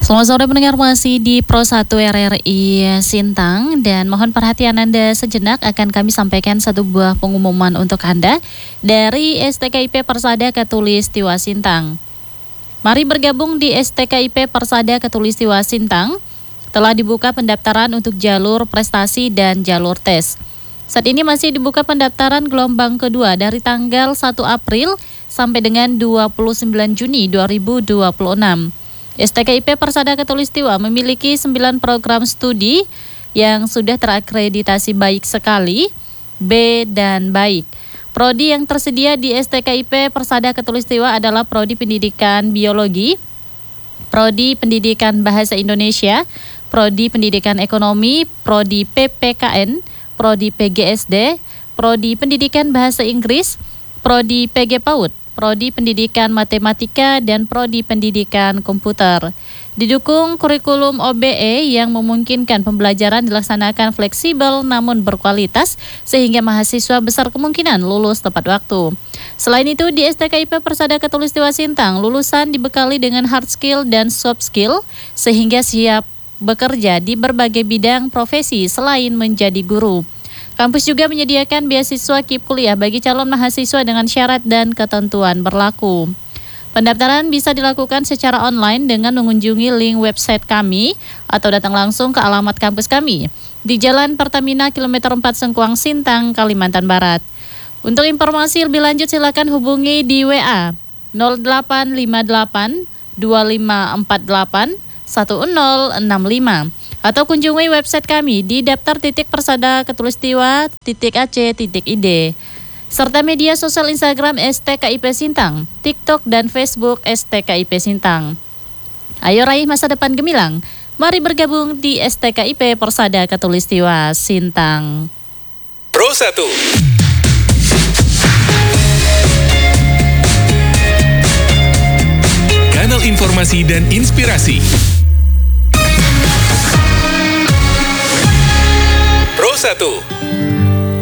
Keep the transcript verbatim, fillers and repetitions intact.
Selamat sore pendengar, masih di Pro satu R R I Sintang, dan mohon perhatian Anda sejenak, akan kami sampaikan satu buah pengumuman untuk Anda dari S T K I P Persada Khatulistiwa Sintang. Mari bergabung di S T K I P Persada Khatulistiwa Sintang. Telah dibuka pendaftaran untuk jalur prestasi dan jalur tes. Saat ini masih dibuka pendaftaran gelombang kedua dari tanggal satu April sampai dengan dua puluh sembilan Juni dua ribu dua puluh enam. S T K I P Persada Khatulistiwa memiliki sembilan program studi yang sudah terakreditasi baik sekali, B dan baik. Prodi yang tersedia di S T K I P Persada Khatulistiwa adalah Prodi Pendidikan Biologi, Prodi Pendidikan Bahasa Indonesia, Prodi Pendidikan Ekonomi, Prodi P P K N, Prodi P G S D, Prodi Pendidikan Bahasa Inggris, Prodi P G PAUD, Prodi Pendidikan Matematika, dan Prodi Pendidikan Komputer. Didukung kurikulum O B E yang memungkinkan pembelajaran dilaksanakan fleksibel namun berkualitas, sehingga mahasiswa besar kemungkinan lulus tepat waktu. Selain itu, di S T K I P Persada Khatulistiwa Sintang, lulusan dibekali dengan hard skill dan soft skill, sehingga siap bekerja di berbagai bidang profesi selain menjadi guru. Kampus juga menyediakan beasiswa K I P kuliah bagi calon mahasiswa dengan syarat dan ketentuan berlaku. Pendaftaran bisa dilakukan secara online dengan mengunjungi link website kami atau datang langsung ke alamat kampus kami di Jalan Pertamina kilometer empat Sengkuang, Sintang, Kalimantan Barat. Untuk informasi lebih lanjut silakan hubungi di W A nol delapan lima delapan dua lima empat delapan satu nol enam lima atau kunjungi website kami di daftar titik persada khatulistiwa titik ac titik id, serta media sosial Instagram S T K I P Sintang, TikTok dan Facebook S T K I P Sintang. Ayo raih masa depan gemilang, mari bergabung di S T K I P Persada Khatulistiwa Sintang. Pro satu. Kanal informasi dan inspirasi. Pro satu.